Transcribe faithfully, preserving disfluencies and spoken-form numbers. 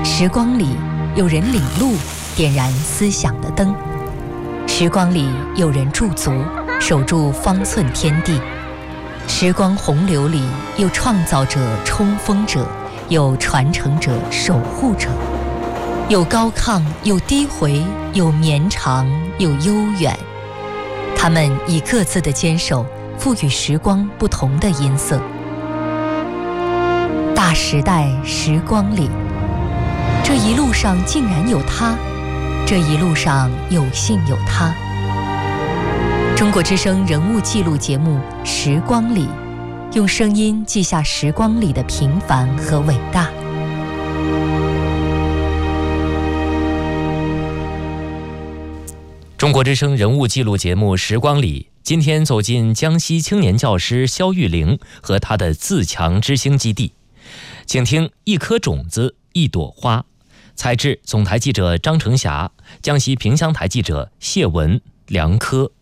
时光里有人领路，点燃思想的灯；时光里有人驻足，守住方寸天地；时光洪流里有创造者、冲锋者，有传承者、守护者，有高亢，有低回，有绵长，有悠远。他们以各自的坚守，赋予时光不同的音色。大时代时光里，这一路上竟然有他，这一路上有幸有他。中国之声人物记录节目《时光里》，用声音记下时光里的平凡和伟大。 中国之声人物记录节目《时光里》，今天走进江西青年教师肖玉玲和她的自强之星基地，请听一颗种子一朵花。采制总台记者张成霞，江西萍乡台记者谢文、梁科。